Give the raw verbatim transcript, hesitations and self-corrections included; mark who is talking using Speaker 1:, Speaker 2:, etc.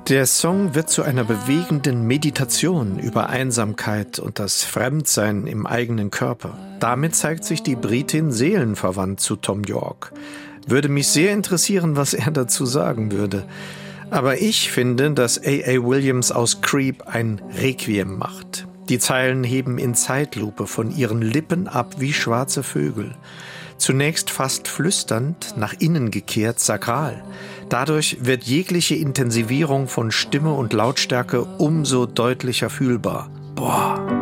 Speaker 1: Der Song wird zu einer bewegenden Meditation über Einsamkeit und das Fremdsein im eigenen Körper. Damit zeigt sich die Britin seelenverwandt zu Thom Yorke. Würde mich sehr interessieren, was er dazu sagen würde. Aber ich finde, dass A A. Williams aus Creep ein Requiem macht. Die Zeilen heben in Zeitlupe von ihren Lippen ab wie schwarze Vögel. Zunächst fast flüsternd, nach innen gekehrt, sakral. Dadurch wird jegliche Intensivierung von Stimme und Lautstärke umso deutlicher fühlbar. Boah!